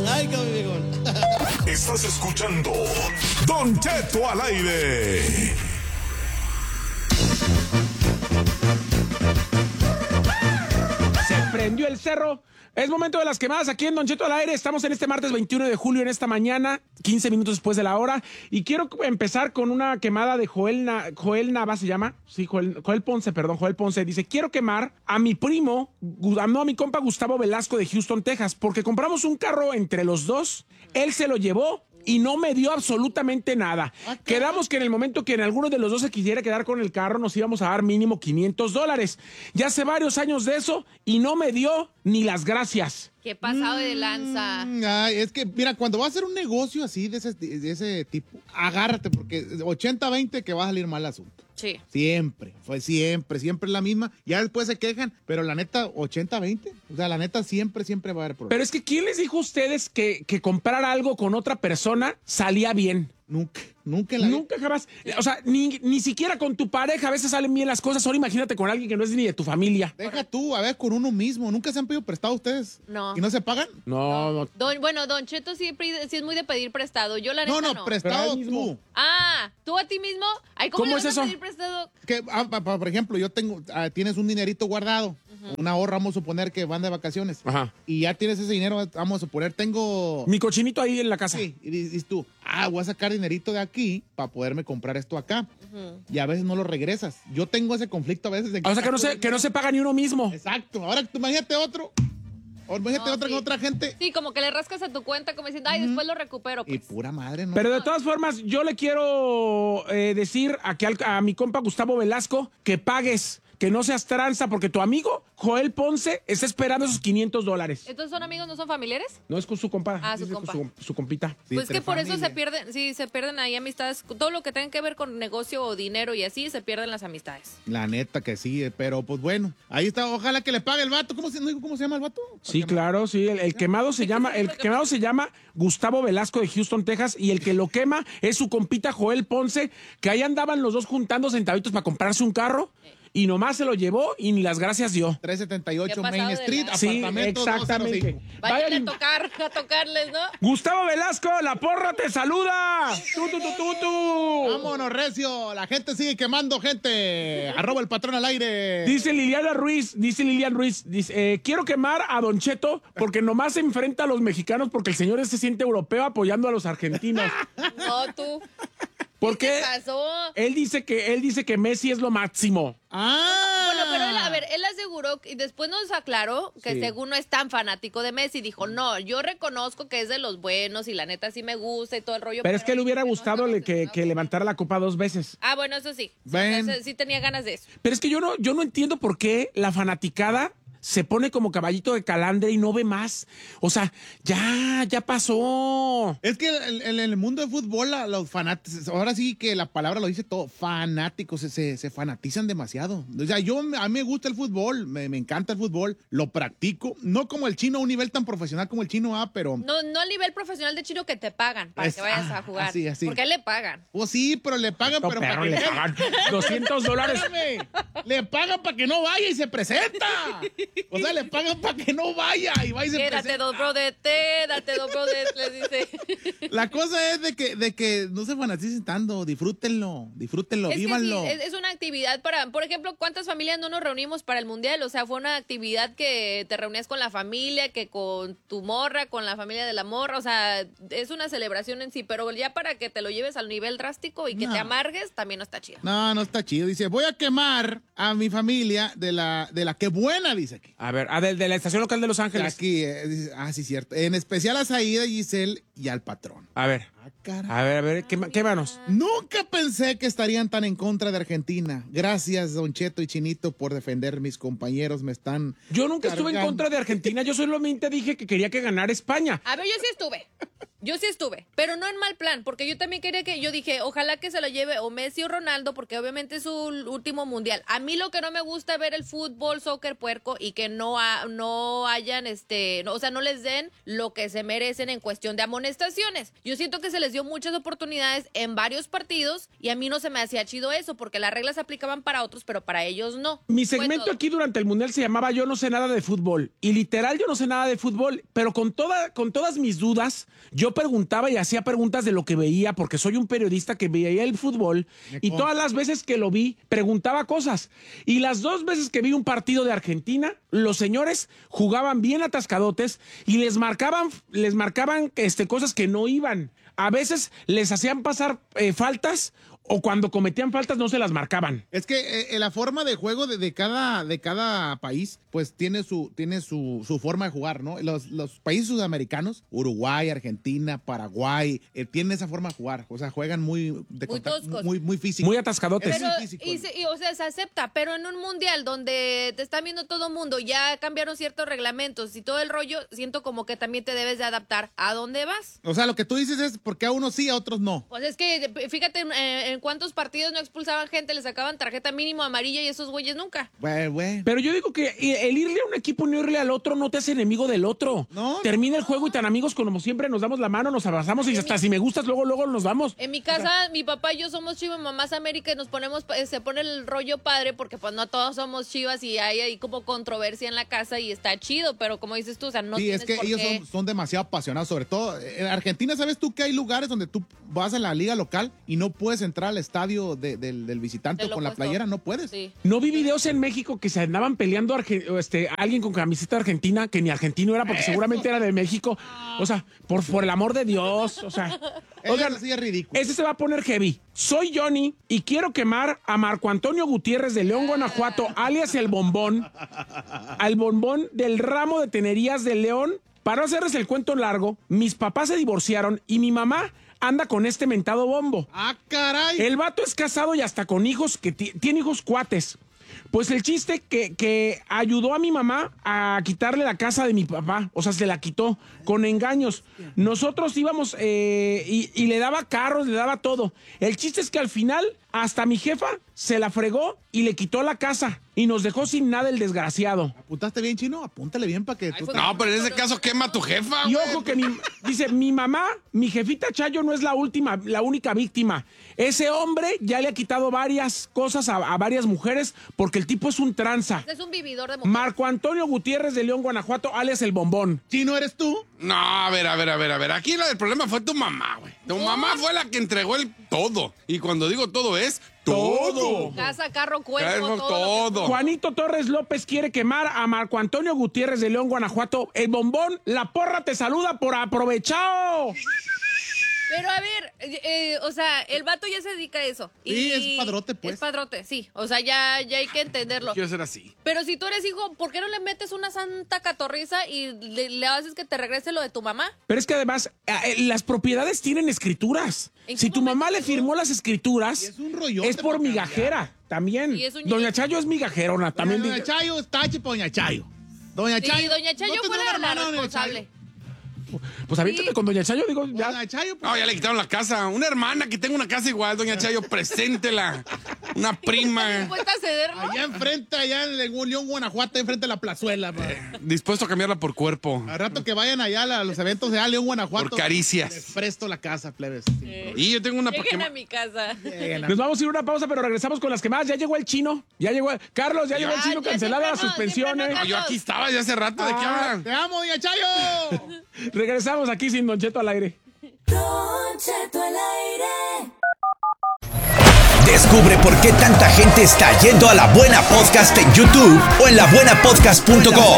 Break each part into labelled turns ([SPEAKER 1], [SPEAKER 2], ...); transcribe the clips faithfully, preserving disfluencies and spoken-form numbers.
[SPEAKER 1] Ay, qué viejón.
[SPEAKER 2] Estás escuchando Don Cheto al aire.
[SPEAKER 3] Se prendió el cerro. Es momento de las quemadas aquí en Don Cheto al aire. Estamos en este martes veintiuno de julio, en esta mañana, quince minutos después de la hora. Y quiero empezar con una quemada de Joel, Na, Joel Nava, ¿se llama? Sí, Joel, Joel Ponce, perdón, Joel Ponce. Dice, quiero quemar a mi primo, no, a mi compa Gustavo Velasco de Houston, Texas, porque compramos un carro entre los dos. Él se lo llevó y no me dio absolutamente nada. Okay. Quedamos que en el momento que en alguno de los dos se quisiera quedar con el carro, nos íbamos a dar mínimo quinientos dólares. Ya hace varios años de eso y no me dio ni las gracias.
[SPEAKER 4] Qué pasado de lanza.
[SPEAKER 1] Mm, ay, es que, mira, cuando vas a hacer un negocio así de ese, de ese tipo, agárrate, porque ochenta veinte que va a salir mal el asunto.
[SPEAKER 4] Sí.
[SPEAKER 1] Siempre, fue siempre, siempre la misma. Ya después se quejan, pero la neta, ochenta veinte. O sea, la neta, siempre, siempre va a haber problemas.
[SPEAKER 3] Pero es que, ¿quién les dijo a ustedes que, que comprar algo con otra persona salía bien?
[SPEAKER 1] Nunca, nunca en la
[SPEAKER 3] Nunca jamás. O sea, ni, ni siquiera con tu pareja a veces salen bien las cosas. Ahora imagínate con alguien que no es ni de tu familia.
[SPEAKER 1] Deja tú, a ver, con uno mismo. ¿Nunca se han pedido prestado ustedes?
[SPEAKER 4] No.
[SPEAKER 1] ¿Y no se pagan?
[SPEAKER 3] No, no.
[SPEAKER 4] Don, bueno, Don Cheto siempre sí es muy de pedir prestado. Yo la neta
[SPEAKER 1] No, no,
[SPEAKER 4] no.
[SPEAKER 1] prestado tú.
[SPEAKER 4] Ah, ¿tú a ti mismo? Ay, ¿cómo,
[SPEAKER 3] ¿Cómo
[SPEAKER 4] le
[SPEAKER 3] es
[SPEAKER 4] vas
[SPEAKER 3] eso?
[SPEAKER 4] a pedir prestado?
[SPEAKER 1] Que, ah, pa, pa, por ejemplo, yo tengo, ah, tienes un dinerito guardado, uh-huh. Una ahorra, vamos a suponer que van de vacaciones.
[SPEAKER 3] Ajá.
[SPEAKER 1] Y ya tienes ese dinero, vamos a suponer, tengo...
[SPEAKER 3] Mi cochinito ahí en la casa.
[SPEAKER 1] Sí, y dices tú, ah, voy a sacar dinerito de aquí para poderme comprar esto acá. Uh-huh. Y a veces no lo regresas. Yo tengo ese conflicto a veces. De que
[SPEAKER 3] o sea, que no, se, que no se paga ni uno mismo.
[SPEAKER 1] Exacto. Ahora tú imagínate otro. O imagínate
[SPEAKER 4] no,
[SPEAKER 1] otra
[SPEAKER 4] sí.
[SPEAKER 1] con otra gente.
[SPEAKER 4] Sí, como que le rascas a tu cuenta como diciendo, ay, uh-huh. después lo recupero. Pues.
[SPEAKER 1] Y pura madre, ¿no?
[SPEAKER 3] Pero de todas formas, yo le quiero eh, decir a, que, a mi compa Gustavo Velasco que pagues, que no seas tranza, porque tu amigo Joel Ponce está esperando esos quinientos dólares.
[SPEAKER 4] ¿Entonces son amigos, no son familiares?
[SPEAKER 3] No, es con su compa.
[SPEAKER 4] Ah, su compa.
[SPEAKER 3] Su, su compita.
[SPEAKER 4] Sí, pues que por familia. Eso se pierden, sí, se pierden ahí amistades. Todo lo que tenga que ver con negocio o dinero y así, se pierden las amistades.
[SPEAKER 1] La neta que sí, pero pues bueno, ahí está, ojalá que le pague el vato. ¿Cómo se, cómo se llama el vato?
[SPEAKER 3] Sí, claro, sí. El, el quemado se llama, el quemado se llama Gustavo Velasco de Houston, Texas, y el que lo quema es su compita Joel Ponce, que ahí andaban los dos juntando centavitos para comprarse un carro. Sí. Y nomás se lo llevó y ni las gracias dio.
[SPEAKER 1] trescientos setenta y ocho Main Street,
[SPEAKER 3] sí,
[SPEAKER 1] apartamento
[SPEAKER 3] exactamente.
[SPEAKER 4] Vayan a tocar, a tocarles, ¿no?
[SPEAKER 3] Gustavo Velasco, la porra te saluda. Tú, tú, tú, tú, tú.
[SPEAKER 1] Vámonos, recio. La gente sigue quemando gente. Arroba el patrón al aire.
[SPEAKER 3] Dice Liliana Ruiz, dice Lilian Ruiz, dice, eh, quiero quemar a Don Cheto porque nomás se enfrenta a los mexicanos porque el señor se siente europeo apoyando a los argentinos.
[SPEAKER 4] No, tú.
[SPEAKER 3] Porque
[SPEAKER 4] ¿qué pasó?
[SPEAKER 3] Él dice que él dice que Messi es lo máximo.
[SPEAKER 1] Ah.
[SPEAKER 4] Bueno, pero él, a ver, él aseguró y después nos aclaró que sí. Según no es tan fanático de Messi, dijo, no, yo reconozco que es de los buenos y la neta sí me gusta y todo el rollo.
[SPEAKER 3] Pero, pero es que le hubiera gustado no que, que levantara la copa dos veces.
[SPEAKER 4] Ah, bueno, eso sí.
[SPEAKER 1] Ven.
[SPEAKER 4] Sí, sí tenía ganas de eso.
[SPEAKER 3] Pero es que yo no, yo no entiendo por qué la fanaticada se pone como caballito de calandre y no ve más. O sea, ya, ya pasó.
[SPEAKER 1] Es que en, en el mundo del fútbol, los fanáticos, ahora sí que la palabra lo dice todo, fanáticos, se, se, se fanatizan demasiado. O sea, yo, a mí me gusta el fútbol, me, me encanta el fútbol, lo practico, no como el chino a un nivel tan profesional como el chino A, pero...
[SPEAKER 4] No, no al nivel profesional de chino que te pagan para es, que vayas ah, a jugar.
[SPEAKER 1] Así, así.
[SPEAKER 4] Porque le pagan.
[SPEAKER 1] Pues sí, pero le pagan,
[SPEAKER 3] no,
[SPEAKER 1] pero
[SPEAKER 3] perro,
[SPEAKER 1] para que
[SPEAKER 3] le pagan doscientos dólares.
[SPEAKER 1] Le pagan para que no vaya y se presenta. O sea, le pagan para que no vaya y vaya y se presenta.
[SPEAKER 4] Date dos bro de té, date dos bro de les dice.
[SPEAKER 1] La cosa es de que, de que no se fanaticen tanto, disfrútenlo, disfrútenlo,
[SPEAKER 4] es
[SPEAKER 1] vívanlo.
[SPEAKER 4] Sí, es, es una actividad para, por ejemplo, ¿cuántas familias no nos reunimos para el mundial? O sea, fue una actividad que te reunías con la familia, que con tu morra, con la familia de la morra, o sea, es una celebración en sí, pero ya para que te lo lleves al nivel drástico y que no. te amargues, también no está chido.
[SPEAKER 1] No, no está chido. Dice, voy a quemar a mi familia de la, de la que buena, dice aquí.
[SPEAKER 3] A ver, a del de la estación local de Los Ángeles.
[SPEAKER 1] Aquí, eh, dice, ah, sí, cierto. En especial a Saída, Giselle y al patrón.
[SPEAKER 3] A ver.
[SPEAKER 1] Ah, caray.
[SPEAKER 3] A ver, a ver, ¿qué, qué manos?
[SPEAKER 1] Nunca pensé que estarían tan en contra de Argentina. Gracias, Don Cheto y Chinito, por defender mis compañeros. Me están
[SPEAKER 3] Yo nunca cargando. Estuve en contra de Argentina. Yo solamente dije que quería que ganara España.
[SPEAKER 4] A ver, yo sí estuve. Yo sí estuve, pero no en mal plan, porque yo también quería que, yo dije, ojalá que se lo lleve o Messi o Ronaldo, porque obviamente es su último mundial. A mí lo que no me gusta es ver el fútbol, soccer, puerco, y que no, ha, no hayan, este, no, o sea, no les den lo que se merecen en cuestión de amonestaciones. Yo siento que se les dio muchas oportunidades en varios partidos, y a mí no se me hacía chido eso, porque las reglas se aplicaban para otros, pero para ellos no.
[SPEAKER 3] Mi segmento aquí durante el mundial se llamaba Yo no sé nada de fútbol, y literal yo no sé nada de fútbol, pero con, toda, con todas mis dudas, yo preguntaba y hacía preguntas de lo que veía, porque soy un periodista que veía el fútbol, y todas las veces que lo vi, preguntaba cosas. Y las dos veces que vi un partido de Argentina, los señores jugaban bien atascadotes y les marcaban, les marcaban este, cosas que no iban. A veces les hacían pasar eh, faltas, o cuando cometían faltas no se las marcaban.
[SPEAKER 1] Es que eh, la forma de juego de, de, cada, de cada país, pues tiene su, tiene su, su forma de jugar, ¿no? Los, los países sudamericanos, Uruguay, Argentina, Paraguay, eh, tienen esa forma de jugar. O sea, juegan muy de
[SPEAKER 4] Muy
[SPEAKER 1] contacto,
[SPEAKER 4] toscos.
[SPEAKER 1] muy, muy físico.
[SPEAKER 3] Muy atascadotes.
[SPEAKER 4] Pero,
[SPEAKER 1] muy físico.
[SPEAKER 4] y, se- y, o sea, se acepta, pero en un mundial donde te está viendo todo el mundo, ya cambiaron ciertos reglamentos y todo el rollo, siento como que también te debes de adaptar a dónde vas.
[SPEAKER 1] O sea, lo que tú dices es porque a unos sí, a otros no.
[SPEAKER 4] Pues es que, fíjate, en, en cuántos partidos no expulsaban gente, le sacaban tarjeta mínimo amarilla y esos güeyes nunca.
[SPEAKER 1] Güey, güey.
[SPEAKER 3] Pero yo digo que el irle a un equipo y no irle al otro no te hace enemigo del otro.
[SPEAKER 1] No,
[SPEAKER 3] Termina el juego y tan amigos como siempre nos damos la mano, nos abrazamos y hasta si me gustas luego, luego nos vamos.
[SPEAKER 4] En mi casa, mi papá y yo somos Chivas, mamás América, y nos ponemos, eh, se pone el rollo padre porque pues no todos somos Chivas y hay ahí como controversia en la casa y está chido, pero como dices tú, o sea, no
[SPEAKER 1] sí,
[SPEAKER 4] tienes
[SPEAKER 1] es que
[SPEAKER 4] por
[SPEAKER 1] ellos
[SPEAKER 4] qué.
[SPEAKER 1] son, son demasiado apasionados, sobre todo en Argentina. ¿Sabes tú que hay lugares donde tú vas a la liga local y no puedes entrar al estadio de- del, del visitante
[SPEAKER 4] Te
[SPEAKER 1] o
[SPEAKER 4] lo
[SPEAKER 1] con la
[SPEAKER 4] puesto.
[SPEAKER 1] playera? No puedes.
[SPEAKER 4] Sí.
[SPEAKER 3] No vi videos en México que se andaban peleando arge- este, alguien con camiseta argentina, que ni argentino era porque seguramente era de México. O sea, por, por el amor de Dios. O sea,
[SPEAKER 1] Oigan,
[SPEAKER 3] oigan,
[SPEAKER 1] sí es ridículo.
[SPEAKER 3] este se va a poner heavy. Soy Johnny y quiero quemar a Marco Antonio Gutiérrez de León, Guanajuato, alias El Bombón, al bombón del ramo de tenerías de León. Para no hacerles el cuento largo, mis papás se divorciaron y mi mamá anda con este mentado bombo.
[SPEAKER 1] ¡Ah, caray!
[SPEAKER 3] El vato es casado y hasta con hijos, que ti- tiene hijos cuates. Pues el chiste que, que ayudó a mi mamá a quitarle la casa de mi papá. O sea, se la quitó con engaños. Nosotros íbamos eh, y, y le daba carros, le daba todo. El chiste es que al final hasta mi jefa se la fregó y le quitó la casa. Y nos dejó sin nada el desgraciado.
[SPEAKER 1] ¿Apuntaste bien, Chino? Apúntale bien para que tú...
[SPEAKER 4] fue-
[SPEAKER 5] No, pero en ese caso quema a tu jefa,
[SPEAKER 3] Y
[SPEAKER 5] güey.
[SPEAKER 3] ojo que mi, dice, mi mamá, mi jefita Chayo no es la última, la única víctima. Ese hombre ya le ha quitado varias cosas a, a varias mujeres porque el tipo es un tranza.
[SPEAKER 4] Es un vividor de mujeres.
[SPEAKER 3] Marco Antonio Gutiérrez de León, Guanajuato, alias El Bombón.
[SPEAKER 1] ¿Chino eres tú?
[SPEAKER 5] No, a ver, a ver, a ver, a ver. Aquí la- el problema fue tu mamá, güey. Tu mamá fue la que entregó el todo. Y cuando digo todo es todo.
[SPEAKER 4] Casa, carro, cuerpo,
[SPEAKER 5] Carro,
[SPEAKER 4] todo. lo que-
[SPEAKER 5] todo.
[SPEAKER 3] Juanito Torres López quiere quemar a Marco Antonio Gutiérrez de León, Guanajuato. El Bombón, la porra te saluda por aprovechado.
[SPEAKER 4] Pero a ver, eh, eh, o sea, el vato ya se dedica a eso.
[SPEAKER 1] Sí, es padrote, pues.
[SPEAKER 4] Es padrote, sí. O sea, ya, ya hay que entenderlo.
[SPEAKER 5] Quiero ser así.
[SPEAKER 4] Pero si tú eres hijo, ¿por qué no le metes una santa catorriza y le, le haces que te regrese lo de tu mamá?
[SPEAKER 3] Pero es que además, eh, las propiedades tienen escrituras.
[SPEAKER 4] ¿En
[SPEAKER 3] Si
[SPEAKER 4] qué
[SPEAKER 3] tu mamá
[SPEAKER 4] momento
[SPEAKER 3] le firmó las escrituras,
[SPEAKER 1] Y es un rollote
[SPEAKER 3] es por
[SPEAKER 1] para
[SPEAKER 3] migajera también.
[SPEAKER 4] Y es un-
[SPEAKER 3] Doña Chayo es migajerona también.
[SPEAKER 1] Doña
[SPEAKER 3] diga-
[SPEAKER 1] Chayo está tache para Doña Chayo. Doña
[SPEAKER 4] Sí,
[SPEAKER 1] Chayo.
[SPEAKER 4] doña Chayo
[SPEAKER 1] ¿no
[SPEAKER 4] fue
[SPEAKER 1] tendrá
[SPEAKER 4] la,
[SPEAKER 1] una
[SPEAKER 4] la
[SPEAKER 1] hermana, Doña
[SPEAKER 4] responsable.
[SPEAKER 1] Chayo?
[SPEAKER 3] Pues aviéntate
[SPEAKER 4] Sí.
[SPEAKER 3] con Doña Chayo, digo, ya.
[SPEAKER 1] Doña Chayo, pues,
[SPEAKER 5] No, ya le quitaron la casa. Una hermana que tenga una casa igual, doña Chayo, preséntela. Una prima.
[SPEAKER 4] ¿Dispuesta a cederlo?
[SPEAKER 1] allá enfrente, allá en el León, Guanajuato, enfrente de la plazuela. pa.
[SPEAKER 5] Dispuesto a cambiarla por cuerpo.
[SPEAKER 1] Al rato que vayan allá a la- los eventos de León, Guanajuato.
[SPEAKER 5] Por caricias.
[SPEAKER 1] Les presto la casa, plebes.
[SPEAKER 5] Y yo tengo una para
[SPEAKER 4] Lleguen a
[SPEAKER 5] quemar.
[SPEAKER 4] mi casa.
[SPEAKER 1] Lleguen a-
[SPEAKER 3] Nos vamos a ir a una pausa, pero regresamos con las quemadas. Ya llegó el chino. Ya llegó. Carlos, ya llegó el
[SPEAKER 4] Ya,
[SPEAKER 3] chino.
[SPEAKER 4] ya
[SPEAKER 3] Cancelada las
[SPEAKER 4] siempre no,
[SPEAKER 3] suspensiones.
[SPEAKER 4] siempre
[SPEAKER 5] No, yo aquí estaba ya hace rato. ¿De qué
[SPEAKER 3] Ah.
[SPEAKER 5] hablan?
[SPEAKER 1] ¡Te amo, Doña Chayo!
[SPEAKER 3] Regresamos aquí sin Don Cheto al aire.
[SPEAKER 6] Don Cheto al aire.
[SPEAKER 7] Descubre por qué tanta gente está yendo a La Buena Podcast en YouTube o en la buena podcast punto com.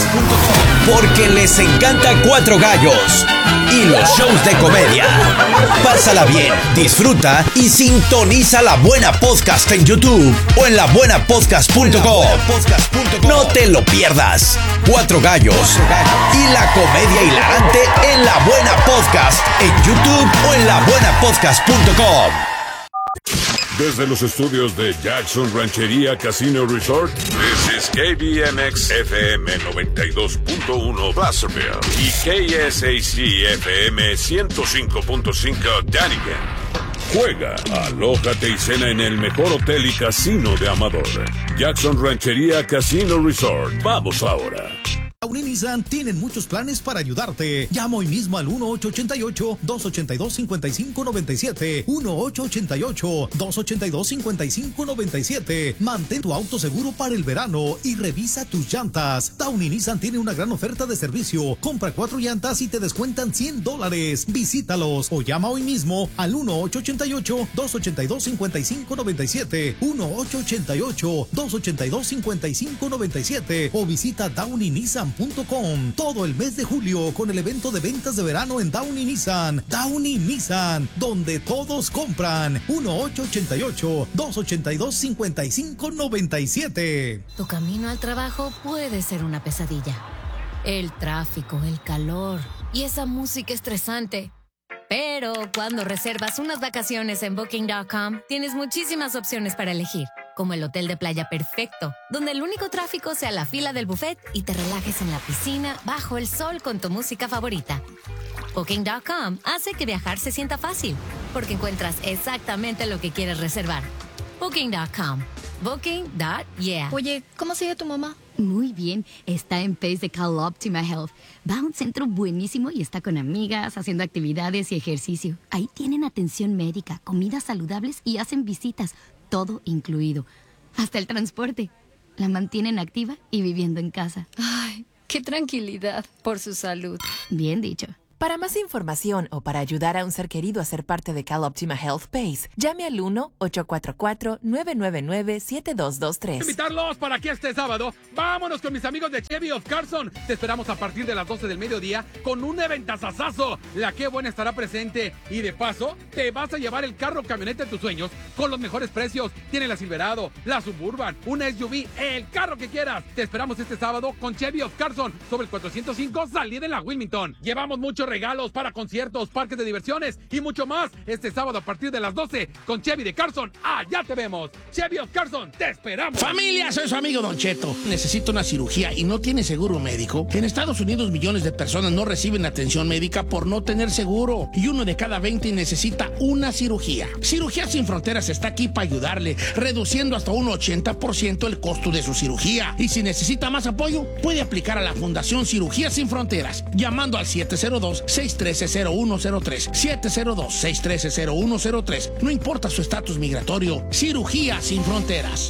[SPEAKER 7] Porque les encanta Cuatro Gallos y los shows de comedia. Pásala bien, disfruta y sintoniza La Buena Podcast en YouTube o en la buena podcast punto com. No te lo pierdas. Cuatro Gallos y la comedia hilarante en La Buena Podcast en YouTube o en la buena podcast punto com.
[SPEAKER 2] Desde los estudios de Jackson Ranchería Casino Resort, this is K B M X F M noventa y dos punto uno Placerville y K S A C F M ciento cinco punto cinco Dunnigan. Juega, alójate y cena en el mejor hotel y casino de Amador. Jackson Ranchería Casino Resort. Vamos ahora.
[SPEAKER 8] Downing Nissan tienen muchos planes para ayudarte. Llama hoy mismo al uno ocho ocho ocho, dos ocho dos, cinco cinco nueve siete. uno ocho ocho ocho, dos ocho dos, cinco cinco nueve siete. Mantén tu auto seguro para el verano y revisa tus llantas. Downing Nissan tiene una gran oferta de servicio. Compra cuatro llantas y te descuentan cien dólares. Visítalos o llama hoy mismo al uno ocho ocho ocho, dos ocho dos, cinco cinco nueve siete. uno ocho ocho ocho, dos ocho dos, cinco cinco nueve siete. O visita Downing Nissan punto com todo el mes de julio con el evento de ventas de verano en Downing Nissan. Downing Nissan, donde todos compran. uno ocho ocho ocho, dos ocho dos, cinco cinco nueve siete.
[SPEAKER 9] Tu camino al trabajo puede ser una pesadilla. El tráfico, el calor y esa música estresante. Pero cuando reservas unas vacaciones en Booking punto com, tienes muchísimas opciones para elegir, como el hotel de playa perfecto, donde el único tráfico sea la fila del buffet y te relajes en la piscina bajo el sol con tu música favorita. Booking punto com hace que viajar se sienta fácil, porque encuentras exactamente lo que quieres reservar. Booking punto com. Booking punto yeah.
[SPEAKER 10] Oye, ¿cómo sigue tu mamá?
[SPEAKER 11] Muy bien, está en Pace de CalOptima Health. Va a un centro buenísimo y está con amigas, haciendo actividades y ejercicio. Ahí tienen atención médica, comidas saludables y hacen visitas, todo incluido. Hasta el transporte. La mantienen activa y viviendo en casa.
[SPEAKER 10] Ay, qué tranquilidad por su salud.
[SPEAKER 11] Bien dicho.
[SPEAKER 12] Para más información o para ayudar a un ser querido a ser parte de CalOptima Health Pace, llame al uno ocho cuatro cuatro, nueve nueve nueve, siete dos dos tres.
[SPEAKER 3] Invitarlos para que este sábado vámonos con mis amigos de Chevy of Carson. Te esperamos a partir de las doce del mediodía con un eventazazazo. La Qué Buena estará presente y de paso te vas a llevar el carro camioneta de tus sueños con los mejores precios. Tiene la Silverado, la Suburban, una S U V, el carro que quieras. Te esperamos este sábado con Chevy of Carson sobre el cuatrocientos cinco salida en la Wilmington. Llevamos muchos regalos para conciertos, parques de diversiones y mucho más este sábado a partir de las doce con Chevy de Carson. Allá te vemos. Chevy of Carson, te esperamos.
[SPEAKER 13] Familia, soy su amigo Don Cheto. Necesito una cirugía y no tiene seguro médico. En Estados Unidos millones de personas no reciben atención médica por no tener seguro y uno de cada veinte necesita una cirugía. Cirugía Sin Fronteras está aquí para ayudarle, reduciendo hasta un ochenta por ciento el costo de su cirugía. Y si necesita más apoyo, puede aplicar a la Fundación Cirugía Sin Fronteras llamando al siete cero dos, seis uno tres, cero uno cero tres, siete cero dos, seis uno tres, cero uno cero tres. No importa su estatus migratorio, Cirugía Sin Fronteras.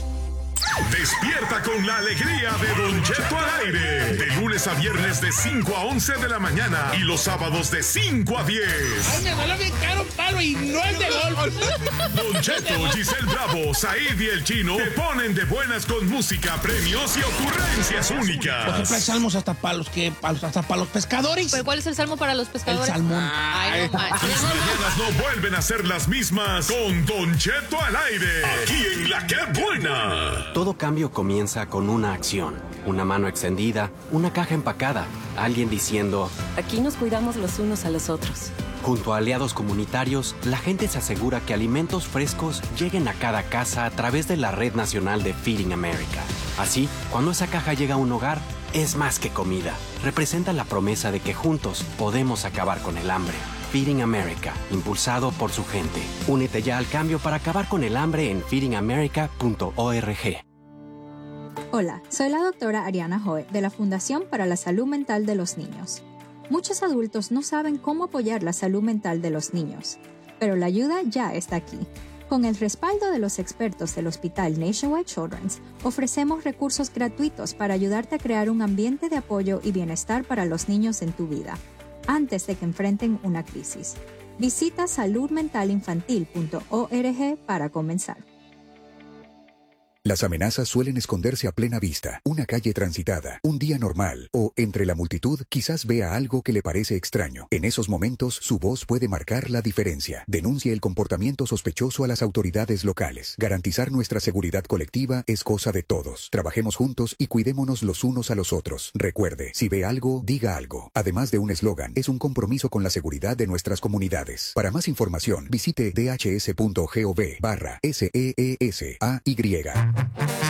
[SPEAKER 2] Despierta con la alegría de Don Cheto al aire. De lunes a viernes de cinco a once de la mañana y los sábados de cinco a diez.
[SPEAKER 13] Ay, me duele bien caro un palo y no es de golf.
[SPEAKER 2] Don Cheto, Giselle Bravo, Said y el Chino te ponen de buenas con música, premios y ocurrencias únicas.
[SPEAKER 13] Por ejemplo, hay salmos hasta para los que hasta para los pescadores.
[SPEAKER 4] ¿Pero cuál es el salmo para los pescadores?
[SPEAKER 13] El salmón.
[SPEAKER 4] Ay, no manches.
[SPEAKER 2] Tus mañanas no vuelven a ser las mismas con Don Cheto al aire. Aquí en La Qué Buena.
[SPEAKER 14] Todo cambio comienza con una acción, una mano extendida, una caja empacada, alguien diciendo:
[SPEAKER 15] aquí nos cuidamos los unos a los otros.
[SPEAKER 14] Junto a aliados comunitarios, la gente se asegura que alimentos frescos lleguen a cada casa a través de la Red Nacional de Feeding America. Así, cuando esa caja llega a un hogar, es más que comida. Representa la promesa de que juntos podemos acabar con el hambre. Feeding America, impulsado por su gente. Únete ya al cambio para acabar con el hambre en feeding america punto org.
[SPEAKER 16] Hola, soy la doctora Ariana Joe de la Fundación para la Salud Mental de los Niños. Muchos adultos no saben cómo apoyar la salud mental de los niños, pero la ayuda ya está aquí. Con el respaldo de los expertos del Hospital Nationwide Children's, ofrecemos recursos gratuitos para ayudarte a crear un ambiente de apoyo y bienestar para los niños en tu vida, antes de que enfrenten una crisis. Visita salud mental infantil punto org para comenzar.
[SPEAKER 17] Las amenazas suelen esconderse a plena vista, una calle transitada, un día normal o, entre la multitud, quizás vea algo que le parece extraño. En esos momentos, su voz puede marcar la diferencia. Denuncie el comportamiento sospechoso a las autoridades locales. Garantizar nuestra seguridad colectiva es cosa de todos. Trabajemos juntos y cuidémonos los unos a los otros. Recuerde, si ve algo, diga algo. Además de un eslogan, es un compromiso con la seguridad de nuestras comunidades. Para más información, visite dhs.gov barra S E E S A Y.